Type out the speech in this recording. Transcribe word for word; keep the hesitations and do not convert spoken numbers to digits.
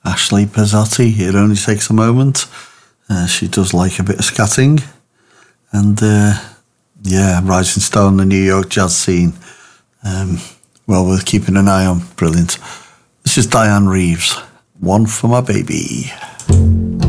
Ashley Pizzotti. It only takes a moment. Uh, she does like a bit of scatting. And uh, yeah, rising star in the New York jazz scene. Um, well worth keeping an eye on. Brilliant. This is Diane Reeves. One for my baby.